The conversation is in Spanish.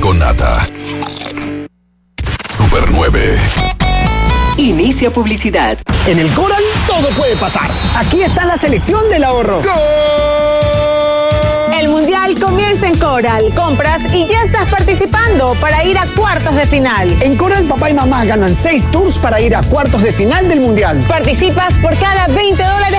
con nata. Super 9. Inicia publicidad. En el Coral todo puede pasar. Aquí está la selección del ahorro. ¡Gol! El Mundial comienza en Coral. Compras y ya estás participando para ir a cuartos de final. En Coral, papá y mamá ganan 6 tours para ir a cuartos de final del Mundial. Participas por cada $20